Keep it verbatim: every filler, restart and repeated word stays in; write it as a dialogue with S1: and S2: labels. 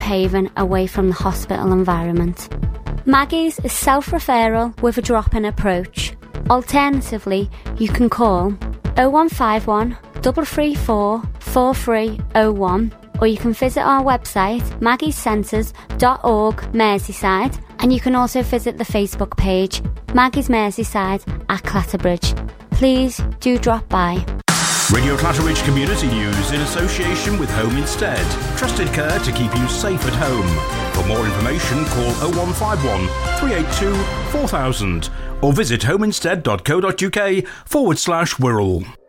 S1: haven away from the hospital environment. Maggie's is self-referral with a drop-in approach. Alternatively, you can call oh one five one, three three four, four three oh one, or you can visit our website maggies centres dot org Merseyside, and you can also visit the Facebook page Maggie's Merseyside at Clatterbridge. Please do drop by.
S2: Radio Clatterbridge Community News in association with Home Instead. Trusted care to keep you safe at home. For more information, call oh one five one, three eight two, four thousand or visit homeinstead dot co dot uk forward slash Wirral.